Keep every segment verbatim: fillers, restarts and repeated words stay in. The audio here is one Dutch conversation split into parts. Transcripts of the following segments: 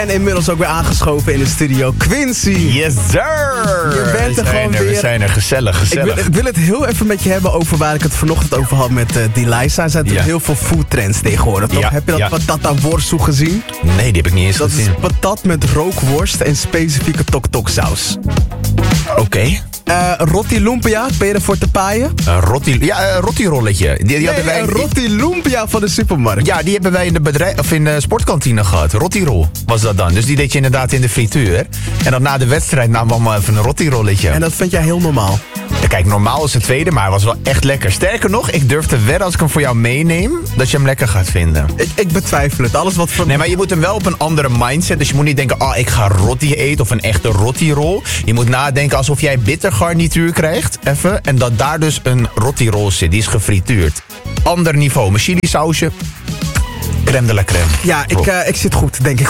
En inmiddels ook weer aangeschoven in de studio, Quincy. Yes, sir! Je bent er gewoon er, weer. We zijn er gezellig, gezellig. Ik wil, ik wil het heel even met je hebben over waar ik het vanochtend over had met uh, Deliza. Er zijn natuurlijk Ja. heel veel foodtrends tegenwoordig, toch? Ja, Heb je dat ja. patata worstel gezien? Nee, die heb ik niet eens Dat is gezien. patat met rookworst en specifieke tok-tok saus. Oké. Okay. Uh, Rotti lumpia, ben je ervoor te paaien? Een rotti, ja, een rotti-rolletje. Die, die Nee, hadden wij een Rotti lumpia van de supermarkt. Ja, die hebben wij in de, bedrijf, of in de sportkantine gehad. Rotti-roll was dat dan. Dus die deed je inderdaad in de frituur. En dan na de wedstrijd namen we allemaal even een rotti-rolletje. En dat vind jij heel normaal? Ja, kijk, normaal is het tweede, maar hij was wel echt lekker. Sterker nog, ik durf te wedden als ik hem voor jou meeneem, dat je hem lekker gaat vinden. Ik, ik betwijfel het. Alles wat van... Nee, maar je moet hem wel op een andere mindset. Dus je moet niet denken, oh, ik ga rotti eten of een echte rotti-roll. Je moet nadenken alsof jij bittergarnituur krijgt, even. En dat daar dus een rotti-roll zit, die is gefrituurd. Ander niveau, mijn chili sausje. Crème de la crème. Ja, ik, uh, ik zit goed, denk ik.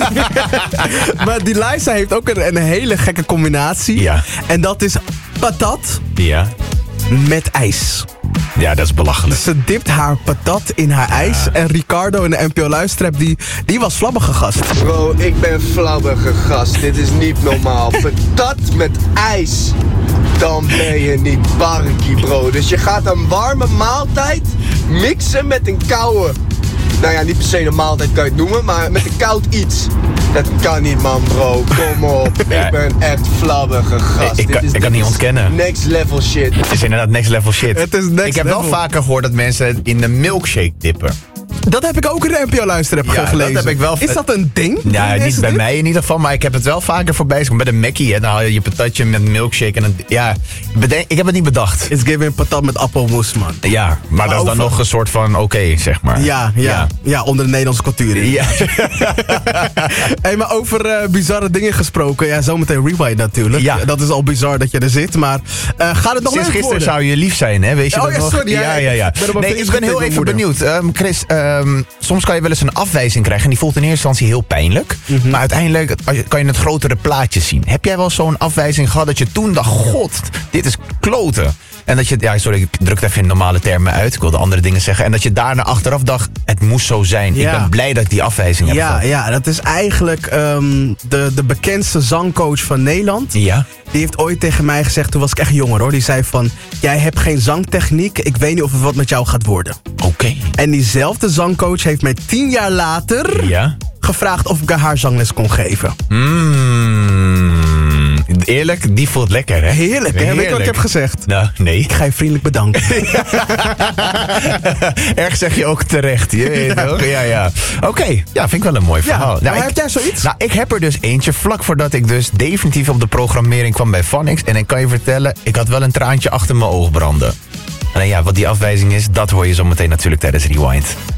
Maar Deliza heeft ook een, een hele gekke combinatie. Ja. En dat is patat Ja. met ijs. Ja, dat is belachelijk. Ze dipt haar patat in haar ijs. En Ricardo in de N P O Luisterrap, die, die was flabbige gast. Bro, ik ben flabbige gast. Dit is niet normaal. Patat met ijs. Dan ben je niet barkie, bro. Dus je gaat een warme maaltijd mixen met een koude. Nou ja, niet per se een maaltijd kan je het noemen, maar met een koud iets. Dat kan niet, man, bro. Kom op. Ja. Ik ben echt flabbige gast. Ik- ik kan- Dit is- ik kan dit niet is ontkennen. Next level shit. Het is inderdaad next level shit. Het is next ik heb level. wel vaker gehoord dat mensen in de milkshake dippen. Dat heb ik ook in de N P O Luisterrap Ja, gelezen. dat heb ik wel- Is dat een ding? Ja, Is niet het bij dit? mij in ieder geval, maar ik heb het wel vaker voorbij gezien. Bij de Mackie, hè, dan haal je je patatje met milkshake en een... Ja, bedenk, ik heb het niet bedacht. It's giving patat met appelmoes, man. Ja, maar, dat is dan over- nog een soort van oké, zeg maar. Ja, ja, ja, Ja. onder de Nederlandse cultuur. Ja. Hey, maar over uh, bizarre dingen gesproken. Ja, zometeen Rewind natuurlijk. Ja. Dat is al bizar dat je er zit. Maar uh, gaat het nog Sinds leuk gisteren worden? zou je lief zijn, hè? Weet je Oh dat ja, nog? sorry, ja, ja, ja, ja. ik ben op mijn Nee, ik vingers ben heel getikt even door moeder. benieuwd. Um, Chris, um, soms kan je wel eens een afwijzing krijgen. En die voelt in eerste instantie heel pijnlijk. Mhm. Maar uiteindelijk als je- kan je het grotere plaatje zien. Heb jij wel zo'n afwijzing gehad dat je toen dacht... God, dit is kloten. En dat je... Ja, sorry, ik druk het even in normale termen uit. Ik wilde andere dingen zeggen. En dat je daarna achteraf dacht... Het moest zo zijn. Ja. Ik ben blij dat ik die afwijzing heb Ja, gehad. ja, dat is eigenlijk um, de, de bekendste zangcoach van Nederland. Ja? Die heeft ooit tegen mij gezegd, toen was ik echt jonger hoor. Die zei van, jij hebt geen zangtechniek. Ik weet niet of het wat met jou gaat worden. Oké. En diezelfde zangcoach heeft mij tien jaar later Ja? gevraagd of ik haar zangles kon geven. Mm, eerlijk, die voelt lekker, hè? Heerlijk, hè? Weet je wat ik heb gezegd? Nou, nee. Ik ga je vriendelijk bedanken. Erg zeg je ook terecht, je weet toch? Ja, ja. Oké, ja, vind ik wel een mooi verhaal. maar Nou, ik, heb jij zoiets? nou, ik heb er dus eentje vlak voordat ik dus definitief op de programmering kwam bij Phonics. En ik kan je vertellen, ik had wel een traantje achter mijn oog branden. En ja, wat die afwijzing is, dat hoor je zo meteen natuurlijk tijdens Rewind.